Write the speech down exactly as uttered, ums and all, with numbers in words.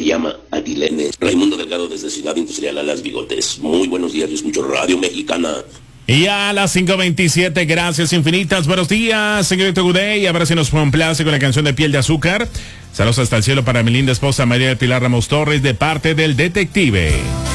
llama Aguilene. Raimundo Delgado desde Ciudad Industrial a Las Bigotes. Muy buenos días, yo escucho Radio Mexicana. Y a las cinco veintisiete, gracias infinitas, buenos días, señorito Gudey, a ver si nos complace con la canción de Piel de Azúcar. Saludos hasta el cielo para mi linda esposa María del Pilar Ramos Torres de parte del detective.